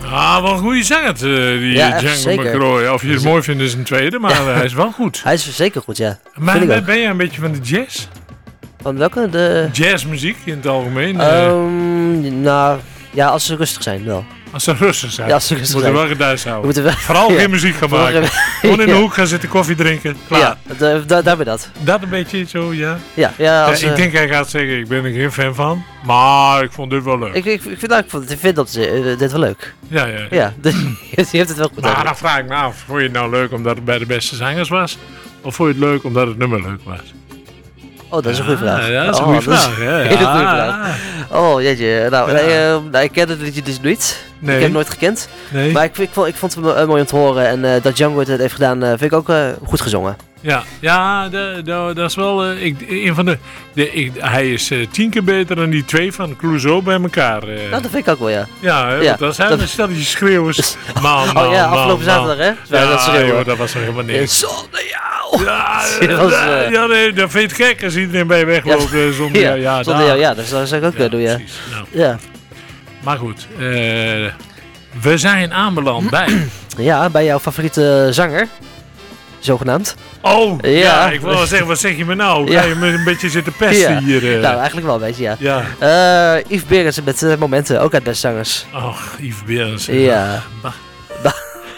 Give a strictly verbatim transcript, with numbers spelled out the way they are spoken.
Ah, wel een goede zanger, uh, die ja, Django McCroy. Of je het mooi vindt is een tweede, maar ja. hij is wel goed. Hij is zeker goed, ja. Maar ben, ben je een beetje van de jazz? Van welke? De... Jazzmuziek in het algemeen? Um, uh, nou, ja, als ze rustig zijn wel. Als ze rustig zijn. Ja, als ze rustig moeten zijn. wel geduist houden. We wel... Vooral ja. geen muziek gaan maken. Gewoon in de hoek gaan zitten koffie drinken. Klaar. Ja, da, da, daar ben dat. Dat een beetje zo, ja. Ja, ja, als, ja ik uh, denk hij gaat zeggen, ik ben er geen fan van. Maar ik vond dit wel leuk. Ik, ik, ik, vind, ik, vond, ik vind dat uh, dit wel leuk. Ja, ja. Ja, je hebt het wel goed. Maar dan vraag ik me af, vond je het nou leuk omdat het bij de beste zangers was? Of vond je het leuk omdat het nummer leuk was? Oh, dat is een goede vraag. Ja, dat is een oh, goede vraag. Is ja, een hele ja. goede vraag. Oh, jeetje. Nou, ja. nee, uh, nou, ik ken het liedje dus niet. Nee. Ik heb het nooit gekend. Nee. Maar ik, ik, vond, ik vond het uh, mooi om te horen. En uh, dat Django het heeft gedaan, uh, vind ik ook uh, goed gezongen. Ja, ja de, de, dat is wel uh, ik, een van de... de ik, hij is uh, tien keer beter dan die twee van Clouseau bij elkaar. Uh. Nou, dat vind ik ook wel, ja. Ja, ja dat zijn dat... een stelletje schreeuwers. Man, man, oh ja, afgelopen man, zaterdag, hè? Ja, dat, joh, dat was nog helemaal niks. Zonder jou! Ja, was, uh... ja nee, dat vind je gek als iedereen bij je wegloopt ja. zonder jou. Ja, zonder jou, ja, dat zou ik ook ja, doen, ja. Nou. ja. Maar goed, uh, we zijn aanbeland bij... Ja, bij jouw favoriete zanger. Zogenaamd. Oh, ja. ja, ik wil wel zeggen, wat zeg je me nou? Ja. Ga je me een beetje zitten pesten ja. hier? Uh. Nou, eigenlijk wel een beetje, ja. ja. Uh, Yves Berendsen met uh, momenten, ook uit Best Zangers. Och, Yves Berendsen. Ja. Bah.